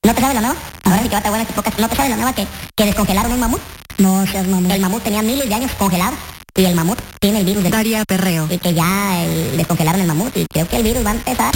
¿No te sabes la nueva? Ahora sí que va a estar buena este podcast. ¿No te sabes la nueva que descongelaron un mamut? No seas mamón. El mamut tenía miles de años congelado y el mamut tiene el virus de... Daría perreo. Y que ya descongelaron el mamut y creo que el virus va a empezar.